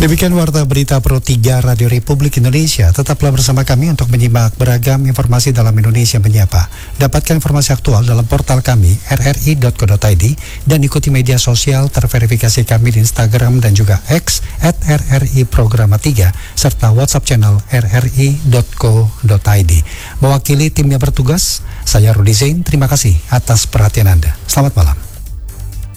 Demikian Warta Berita Pro 3 Radio Republik Indonesia. Tetaplah bersama kami untuk menyimak beragam informasi dalam Indonesia Menyapa. Dapatkan informasi aktual dalam portal kami rri.co.id dan ikuti media sosial terverifikasi kami di Instagram dan juga X @RRI_3 serta WhatsApp channel rri.co.id. Mewakili tim yang bertugas, saya Rudi Zain. Terima kasih atas perhatian Anda. Selamat malam.